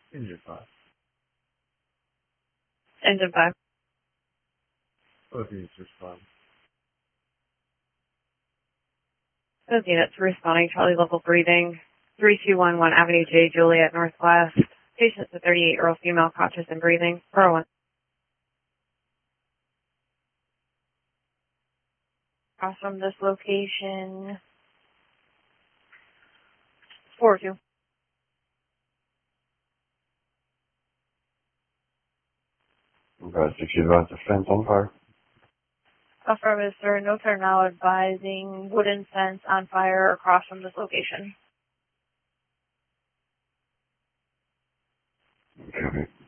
Engine 5. Engine 5. Both units respond. Those units responding. Charlie level breathing. 3211 Avenue J, Juliet, Northwest. Patient's a 38-year-old female, conscious and breathing. 401. Across from this location. 402. Okay, 6 advise defense on fire. Affirmative, sir. No turn now advising wooden fence on fire across from this location. Okay.